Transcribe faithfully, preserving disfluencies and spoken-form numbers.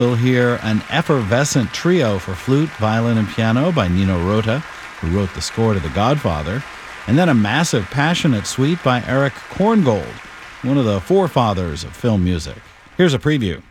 We'll hear an effervescent trio for flute, violin, and piano by Nino Rota, who wrote the score to The Godfather, and then a massive, passionate suite by Erich Korngold, one of the forefathers of film music. Here's a preview.